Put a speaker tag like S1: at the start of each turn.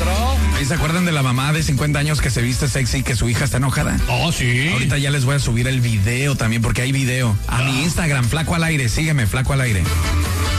S1: maestro.
S2: ¿Y se acuerdan de la mamá de 50 años que se viste sexy y que su hija está enojada?
S1: Oh, sí.
S2: Ahorita ya les voy a subir el video también porque hay video. A mi Instagram, Flaco al Aire. Sígueme, Flaco al Aire.